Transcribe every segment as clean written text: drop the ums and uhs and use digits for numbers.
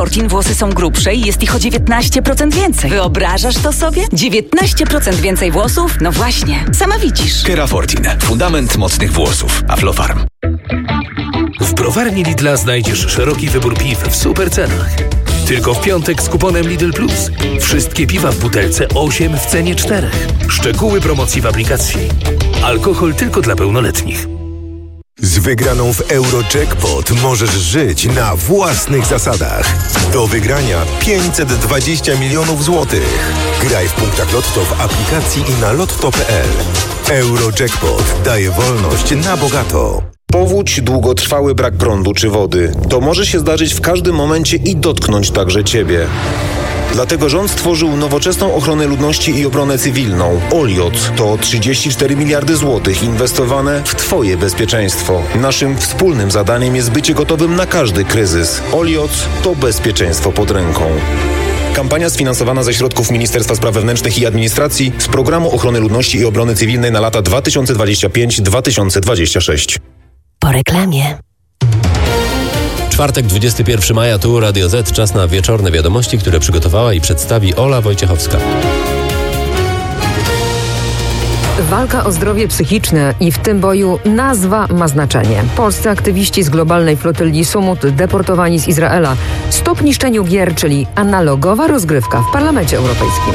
Fortin włosy są grubsze i jest ich o 19% więcej. Wyobrażasz to sobie? 19% więcej włosów? No właśnie, sama widzisz. Kerafortin. Fundament mocnych włosów. Aflofarm. W browarni Lidla znajdziesz szeroki wybór piw w super cenach. Tylko w piątek z kuponem Lidl Plus. Wszystkie piwa w butelce 8 w cenie 4. Szczegóły promocji w aplikacji. Alkohol tylko dla pełnoletnich. Z wygraną w Eurojackpot możesz żyć na własnych zasadach. Do wygrania 520 milionów złotych. Graj w punktach Lotto w aplikacji i na lotto.pl. Eurojackpot daje wolność na bogato. Powódź, długotrwały brak prądu czy wody. To może się zdarzyć w każdym momencie i dotknąć także Ciebie. Dlatego rząd stworzył nowoczesną ochronę ludności i obronę cywilną. OLIOT to 34 miliardy złotych inwestowane w Twoje bezpieczeństwo. Naszym wspólnym zadaniem jest bycie gotowym na każdy kryzys. OLIOT to bezpieczeństwo pod ręką. Kampania sfinansowana ze środków Ministerstwa Spraw Wewnętrznych i Administracji z Programu Ochrony Ludności i Obrony Cywilnej na lata 2025-2026. Po reklamie. Czwartek, 21 maja, tu Radio Z. Czas na wieczorne wiadomości, które przygotowała i przedstawi Ola Wojciechowska. Walka o zdrowie psychiczne i w tym boju nazwa ma znaczenie. Polscy aktywiści z globalnej flotyli Sumut deportowani z Izraela. Stop niszczeniu gier, czyli analogowa rozgrywka w Parlamencie Europejskim.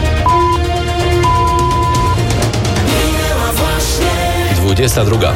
22.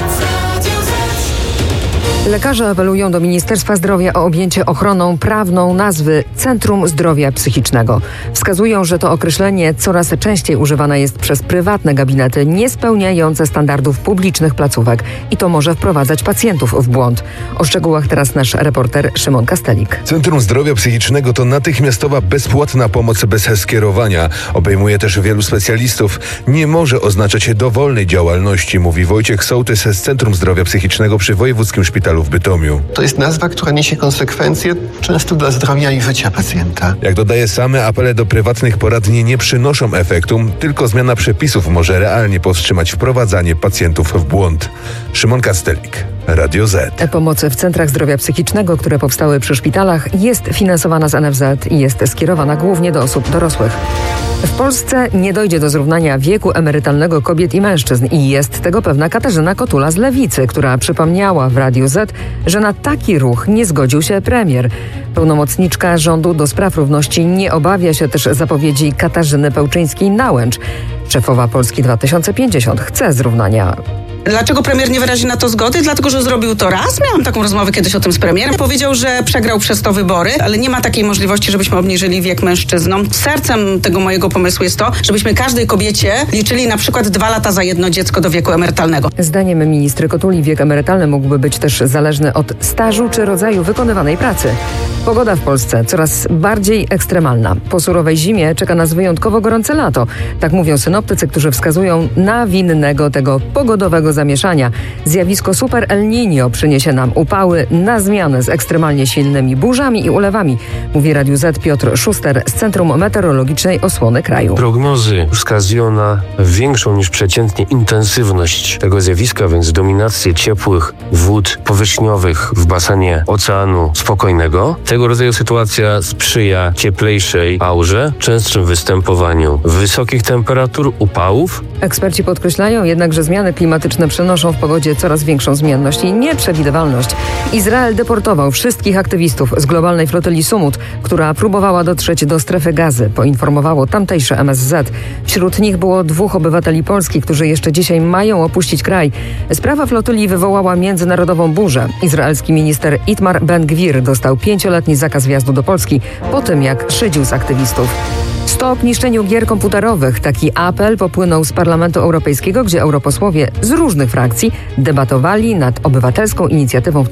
Lekarze apelują do Ministerstwa Zdrowia o objęcie ochroną prawną nazwy Centrum Zdrowia Psychicznego. Wskazują, że to określenie coraz częściej używane jest przez prywatne gabinety niespełniające standardów publicznych placówek i to może wprowadzać pacjentów w błąd. O szczegółach teraz nasz reporter Szymon Kastelik. Centrum Zdrowia Psychicznego to natychmiastowa, bezpłatna pomoc bez skierowania. Obejmuje też wielu specjalistów. Nie może oznaczać dowolnej działalności, mówi Wojciech Sołtys z Centrum Zdrowia Psychicznego przy Wojewódzkim Szpitalu w Bytomiu. To jest nazwa, która niesie konsekwencje często dla zdrowia i życia pacjenta. Jak dodaje, same apele do prywatnych poradni nie przynoszą efektu, tylko zmiana przepisów może realnie powstrzymać wprowadzanie pacjentów w błąd. Szymon Kastelik, Radio Z. Pomoc w centrach zdrowia psychicznego, które powstały przy szpitalach, jest finansowana z NFZ i jest skierowana głównie do osób dorosłych. W Polsce nie dojdzie do zrównania wieku emerytalnego kobiet i mężczyzn i jest tego pewna Katarzyna Kotula z Lewicy, która przypomniała w Radiu Z, że na taki ruch nie zgodził się premier. Pełnomocniczka rządu do spraw równości nie obawia się też zapowiedzi Katarzyny Pełczyńskiej-Nałęcz. Szefowa Polski 2050 chce zrównania. Dlaczego premier nie wyrazi na to zgody? Dlatego, że zrobił to raz. Miałam taką rozmowę kiedyś o tym z premierem. Powiedział, że przegrał przez to wybory, ale nie ma takiej możliwości, żebyśmy obniżyli wiek mężczyznom. Sercem tego mojego pomysłu jest to, żebyśmy każdej kobiecie liczyli na przykład 2 lata za jedno dziecko do wieku emerytalnego. Zdaniem ministry Kotuli wiek emerytalny mógłby być też zależny od stażu czy rodzaju wykonywanej pracy. Pogoda w Polsce coraz bardziej ekstremalna. Po surowej zimie czeka nas wyjątkowo gorące lato. Tak mówią synoptycy, którzy wskazują na winnego tego pogodowego zamieszania. Zjawisko Super El Niño przyniesie nam upały na zmianę z ekstremalnie silnymi burzami i ulewami, mówi Radiu Z Piotr Szuster z Centrum Meteorologicznej Osłony Kraju. Prognozy wskazują na większą niż przeciętnie intensywność tego zjawiska, więc dominację ciepłych wód powierzchniowych w basenie Oceanu Spokojnego. Tego rodzaju sytuacja sprzyja cieplejszej aurze, częstszym występowaniu wysokich temperatur, upałów. Eksperci podkreślają jednak, że zmiany klimatyczne przynoszą w pogodzie coraz większą zmienność i nieprzewidywalność. Izrael deportował wszystkich aktywistów z globalnej flotyli Sumut, która próbowała dotrzeć do strefy Gazy, poinformowało tamtejsze MSZ. Wśród nich było 2 obywateli Polski, którzy jeszcze dzisiaj mają opuścić kraj. Sprawa flotyli wywołała międzynarodową burzę. Izraelski minister Itmar Ben-Gwir dostał 5-letni zakaz wjazdu do Polski po tym, jak szydził z aktywistów. Stop niszczeniu gier komputerowych. Taki apel popłynął z Parlamentu Europejskiego, gdzie europosłowie z różnych frakcji debatowali nad obywatelską inicjatywą